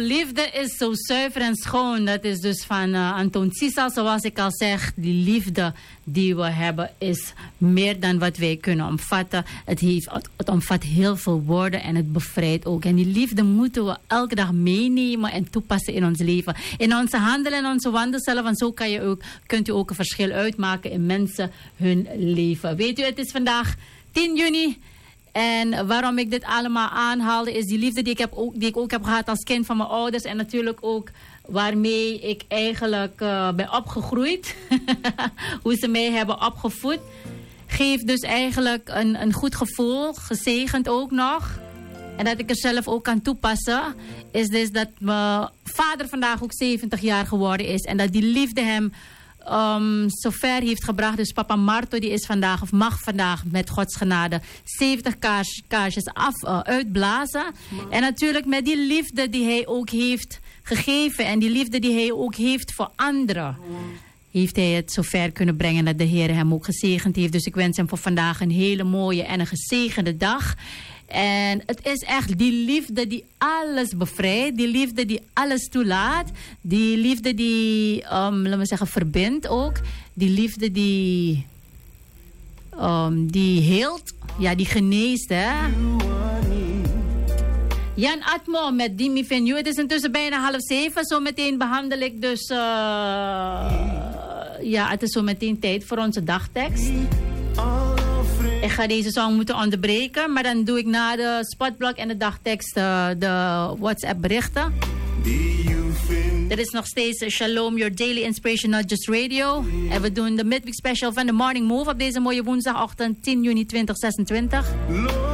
liefde is zo zuiver en schoon. Dat is dus van Anton Cisa. Zoals ik al zeg, die liefde die we hebben is meer dan wat wij kunnen omvatten. Het omvat heel veel woorden en het bevrijdt ook. En die liefde moeten we elke dag meenemen en toepassen in ons leven. In onze handelen en onze wandel zelf. Want zo kunt u ook een verschil uitmaken in mensen hun leven. Weet u, het is vandaag 10 juni. En waarom ik dit allemaal aanhaalde is die liefde die ik ook heb gehad als kind van mijn ouders. En natuurlijk ook waarmee ik eigenlijk ben opgegroeid. Hoe ze mij hebben opgevoed. Geeft dus eigenlijk een goed gevoel. Gezegend ook nog. En dat ik er zelf ook kan toepassen. Is dus dat mijn vader vandaag ook 70 jaar geworden is. En dat die liefde hem zover heeft gebracht. Dus papa Marto die is vandaag, of mag vandaag met Gods genade 70 kaarsjes uitblazen. En natuurlijk met die liefde die hij ook heeft gegeven. En die liefde die hij ook heeft voor anderen. Heeft hij het zover kunnen brengen dat de Heer hem ook gezegend heeft. Dus ik wens hem voor vandaag een hele mooie en een gezegende dag. En het is echt die liefde die alles bevrijdt. Die liefde die alles toelaat. Die liefde die, laten we zeggen, verbindt ook. Die liefde die heelt. Ja, die geneest, hè. Jan Atmo met Dimi Venue. Het is intussen bijna 6:30. Zometeen behandel ik dus... ja, het is zometeen tijd voor onze dagtekst. Ik ga deze song moeten onderbreken. Maar dan doe ik na de spotblok en de dagtekst de WhatsApp berichten. Er is nog steeds Shalom, your daily inspiration, not just radio. En we doen de midweek special van de Morning Move op deze mooie woensdagochtend 10 juni 2026.